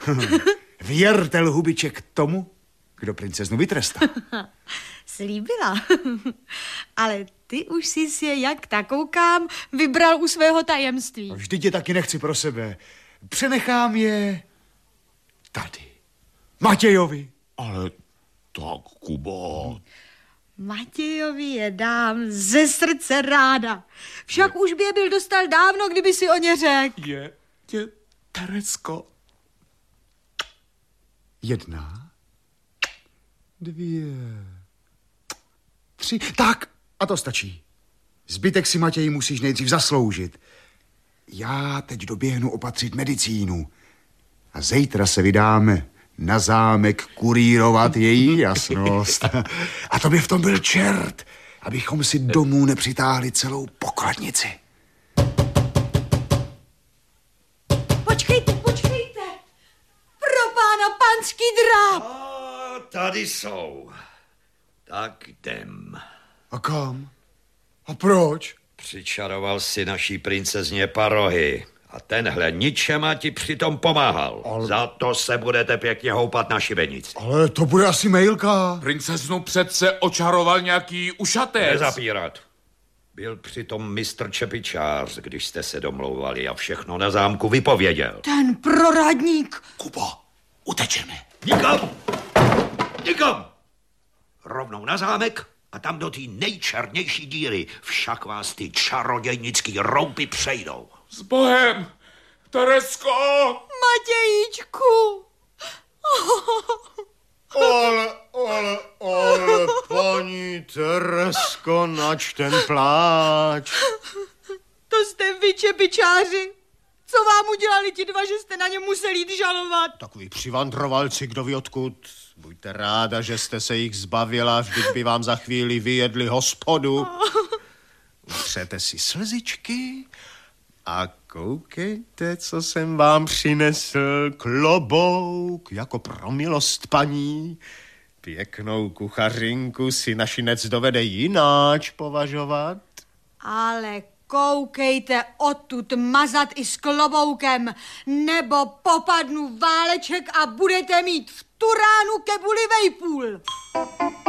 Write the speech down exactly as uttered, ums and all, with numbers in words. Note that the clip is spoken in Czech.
Věrte, Lhubiček, tomu, kdo princeznu vytrestá. Slíbila. Ale ty už jsi si je, jak tak koukám, vybral u svého tajemství. Vždyť je taky nechci pro sebe. Přenechám je tady. Matějovi. Ale tak, Kubo... Matějovi je dám ze srdce ráda. Však je. Už by je byl dostal dávno, kdyby si o ně řekl. Je, je, Teresko. Jedna, dvě, tři. Tak, a to stačí. Zbytek si, Matěj, musíš nejdřív zasloužit. Já teď doběhnu opatřit medicínu. A zítra se vydáme na zámek kurírovat její jasnost. A to by v tom byl čert, abychom si domů nepřitáhli celou pokladnici. Počkejte, počkejte. Pro pána panský dráp. A tady jsou. Tak jdem. A kam? A proč? Přičaroval si naší princezně parohy. A tenhle ničema ti přitom pomáhal. Ale... Za to se budete pěkně houpat na šibenici. Ale to bude asi mailka. Princeznu přece očaroval nějaký ušatec. Nezapírat. Byl přitom mistr Čepičář, když jste se domlouvali a všechno na zámku vypověděl. Ten proradník. Kubo, utečeme. Nikam! Nikam! Rovnou na zámek a tam do té nejčernější díry. Však vás ty čarodějnický roupy přejdou. S Bohem! Teresko! Matějíčku! Ale, ale, ale, paní Teresko, nač ten pláč. To jste vy, Čepičáři. Co vám udělali ti dva, že jste na ně museli jít žalovat? Takový přivandrovalci, kdo ví odkud. Buďte ráda, že jste se jich zbavila, vždyť by vám za chvíli vyjedli hospodu. Utřete si slzičky a koukejte, co jsem vám přinesl. Klobouk, jako pro milost paní. Pěknou kuchařinku si našinec dovede jináč považovat. Ale koukejte odtud mazat i s kloboukem, nebo popadnu váleček a budete mít v turánu kebuli vejpůl.